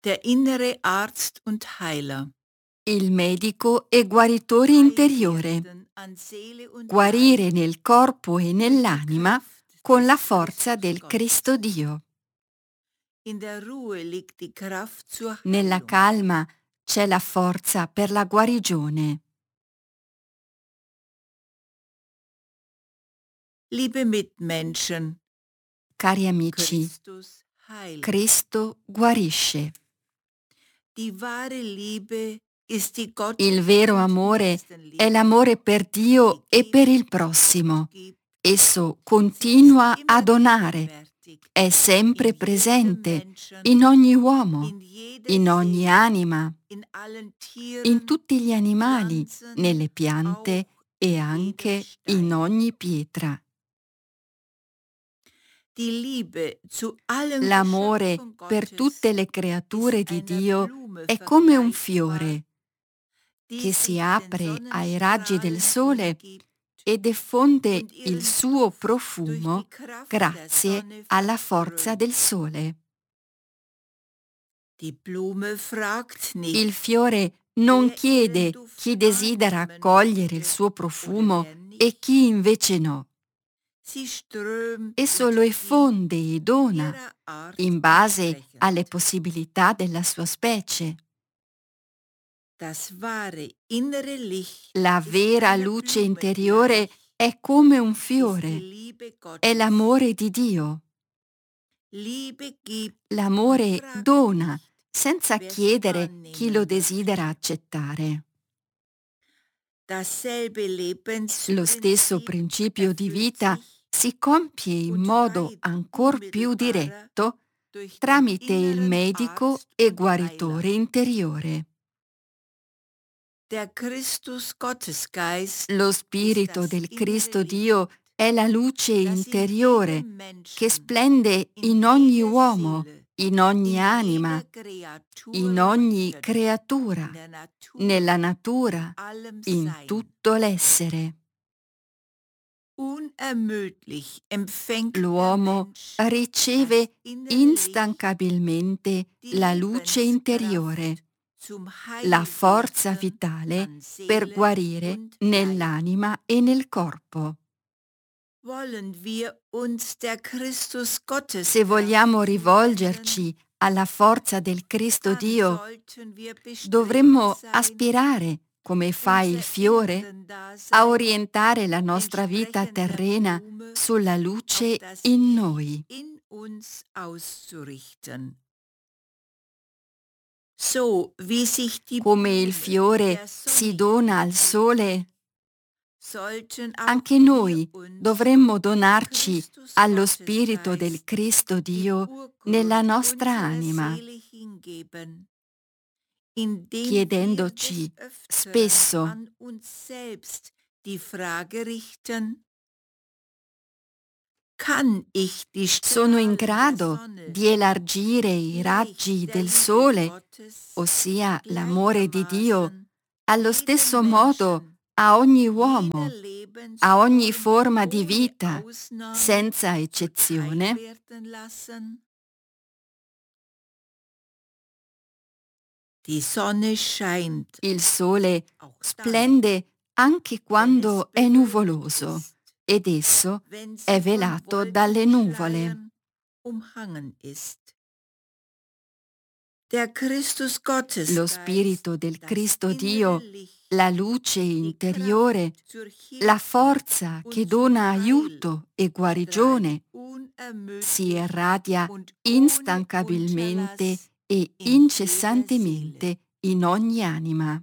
Der innere Arzt und Heiler. il medico e guaritore interiore, Heil an Seele und guarire Leib nel corpo e nell'anima Kraft con la des forza Christus del Gottes. Cristo Dio. In der Ruhe liegt die Kraft zur Nella Heilung. calma c'è la forza per la guarigione. Liebe Mitmenschen, Cari amici, Christus heilt. Cristo guarisce. Die wahre Liebe ist die Gott Il vero und amore Nächstenliebe. è l'amore per Dio e per il prossimo. Esso continua a donare, è sempre presente in ogni uomo, in ogni anima, in tutti gli animali, nelle piante e anche in ogni pietra. L'amore per tutte le creature di Dio è come un fiore che si apre ai raggi del sole e diffonde il suo profumo grazie alla forza del sole. Il fiore non chiede chi desidera cogliere il suo profumo e chi invece no. Esso lo effonde e dona in base alle possibilità della sua specie. La vera luce interiore è come un fiore, è l'amore di Dio. L'amore dona senza chiedere chi lo desidera accettare. Lo stesso principio di vita si compie in modo ancor più diretto tramite il medico e guaritore interiore. Lo Spirito del Cristo Dio è la luce interiore che splende in ogni uomo, in ogni anima, in ogni creatura, nella natura, in tutto l'essere. L'uomo riceve instancabilmente la luce interiore, la forza vitale per guarire nell'anima e nel corpo. Se vogliamo rivolgerci alla forza del Cristo Dio, dovremmo aspirare, come fa il fiore, a orientare la nostra vita terrena sulla luce in noi. Come il fiore si dona al sole, anche noi dovremmo donarci allo Spirito del Cristo Dio nella nostra anima, chiedendoci spesso: sono in grado di elargire i raggi del sole, ossia l'amore di Dio, allo stesso modo a ogni uomo, a ogni forma di vita, senza eccezione? Il sole splende anche quando è nuvoloso ed esso è velato dalle nuvole. Lo Spirito del Cristo Dio, la luce interiore, la forza che dona aiuto e guarigione, si irradia instancabilmente e incessantemente in ogni anima.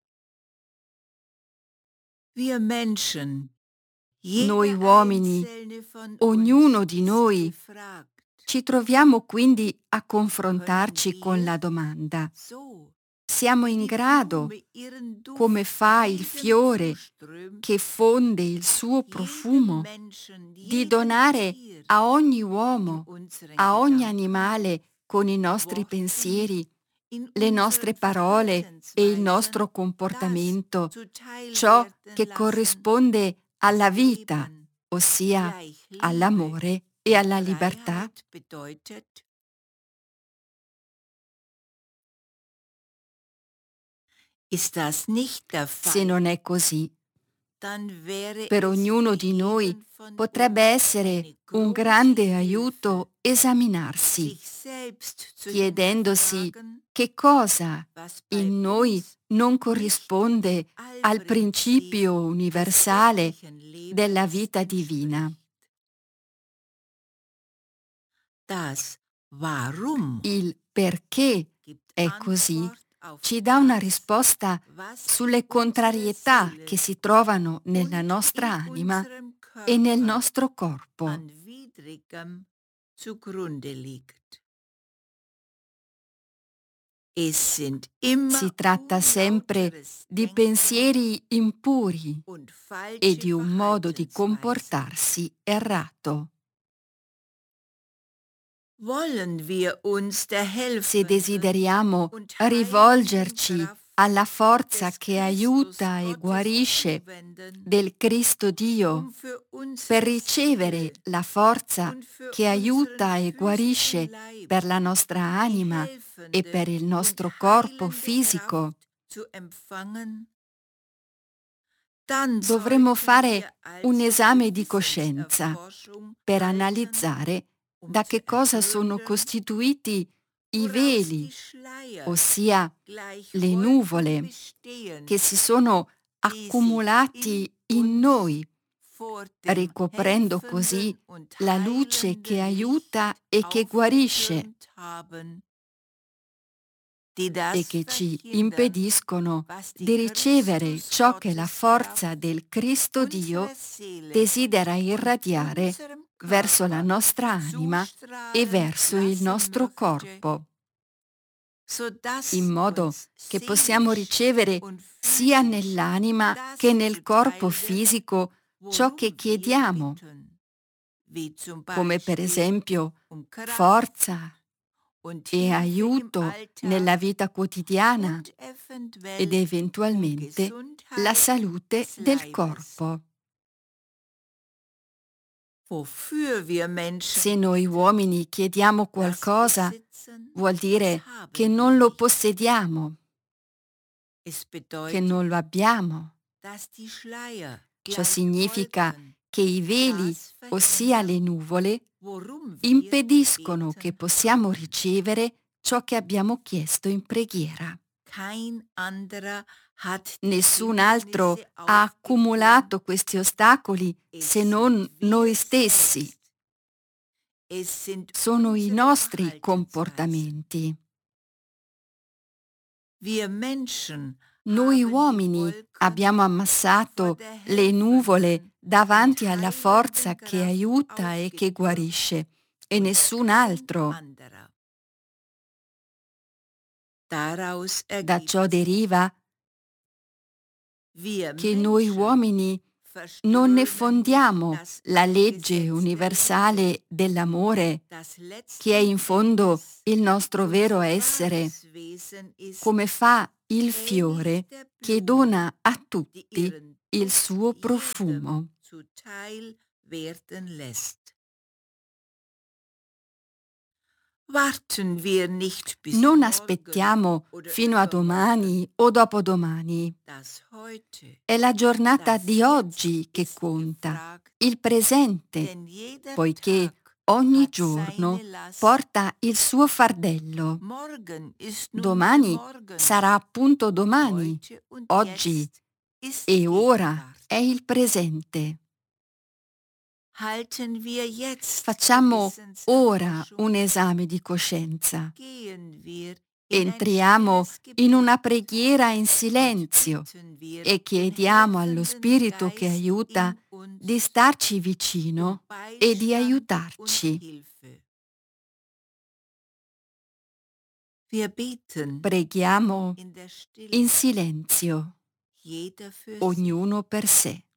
Noi uomini, ognuno di noi, ci troviamo quindi a confrontarci con la domanda: siamo in grado, come fa il fiore che fonde il suo profumo, di donare a ogni uomo, a ogni animale con i nostri pensieri, le nostre parole e il nostro comportamento, ciò che corrisponde alla vita, ossia all'amore e alla libertà? Ist das nicht der Se Fall, non è così, dann wäre per es ognuno für di noi jeden von potrebbe uns essere eine un große grande Hilfe, aiuto esaminarsi, sich selbst zu chiedendosi hinterfragen, che cosa was bei in noi uns non nicht in dem corrisponde al Allprinzip principio des universale göttlichen della Lebens vita divina. entspricht. Das Warum Il perché gibt è così Antwort auf ci dà una das, risposta was in sulle unserer contrarietà che Seele si trovano nella und nostra in anima unserem e nel Körper nostro corpo. an Widrigem zugrunde liegt. Es sind immer Si tratta sempre unlauteres di Denken pensieri impuri und e falsche di un modo di Verhaltensweisen. comportarsi errato. Wollen wir uns der Se helfenden desideriamo und heiligen rivolgerci Kraft alla forza des che Christus aiuta e Gottes guarisce zuwenden, del Cristo Dio, für per unsere ricevere Seele la forza und für che unseren aiuta e physischen guarisce Leib per la nostra die anima e helfende per il und nostro corpo heilende fisico, Kraft zu empfangen, dann dovremmo sollten fare wir un also esame di coscienza Gewissenserforschung per halten, analizzare um da zu che cosa sono ergründen, costituiti i woraus veli, die Schleier ossia gleich le Wolken nuvole che bestehen, si sono die sich in accumulati in uns noi, vor dem ricoprendo così helfenden und la luce che heilenden aiuta Licht e che guarisce aufgetürmt haben, die e das che ci verhindern, impediscono was die di ricevere Christus ciò che la Gottes forza Kraft del Cristo Dio unserer Seele desidera und irradiare unserem verso la Körper nostra anima e zustrahlen verso il lassen nostro möchte, corpo, in sodass modo uns che possiamo seelisch ricevere und sia physisch nell'anima che das nel corpo zuteil wird, fisico ciò che worum wir chiediamo, bitten, wie zum come per Beispiel esempio Kraft forza und e Hilfe im aiuto Alltag nella vita quotidiana und ed eventuell um eventualmente la Gesundheit salute des del Leibes. corpo. Wofür wir Se Menschen noi bitten, uomini chiediamo das qualcosa, besitzen, vuol das dire che haben wir non lo nicht. possediamo, Es che non bedeutet, lo abbiamo. dass die Schleier Ciò gleich significa Wolken che i veli, das ossia verhindern, le nuvole, worum wir impediscono che gebeten possiamo haben. ricevere ciò che abbiamo chiesto in preghiera. Kein anderer hat die Nessun altro Hindernisse ha aufgehoben, accumulato questi ostacoli se es non sind noi wir stessi. selbst. Es sind Sono i unsere nostri Verhaltensweisen. comportamenti. Wir Menschen Noi haben die uomini Wolken abbiamo vor ammassato der le nuvole helfenden und davanti alla forza heilenden che Kraft aiuta e che aufgetürmt guarisce, e und nessun kein altro. anderer. Daraus Da ciò ergibt sich, deriva wir che noi Menschen uomini non ne verströmen nicht fondiamo das la eine legge Gesetz der Liebe, universale dell'amore, das che è in letzten fondo Endes il nostro vero unser essere, wahres Wesen ist, come fa il ähnlich fiore der che Blume, dona a die tutti ihren il Duft suo jedem profumo. zuteil werden lässt. Warten wir nicht bis Non morgen aspettiamo oder fino a übermorgen. domani o dopodomani. Das Heute, È la giornata das di Jetzt oggi che ist conta, gefragt, il presente, denn jeder poiché Tag ogni hat seine giorno Last. porta il suo fardello. Morgen ist nun mal Domani morgen. sarà appunto domani, Heute und oggi jetzt ist e ora Gegenwart. è il presente. Halten wir jetzt Facciamo ora Gewissenserforschung, un esame di coscienza. gehen wir in ein Entriamo stilles in Gebet una preghiera in und silenzio bitten wir e den chiediamo allo helfenden Spirito che Geist aiuta in uns di starci um vicino e di Beistand und aiutarci. Hilfe. Wir beten Preghiamo in der in Stille, silenzio, jeder für sich. ognuno per sé.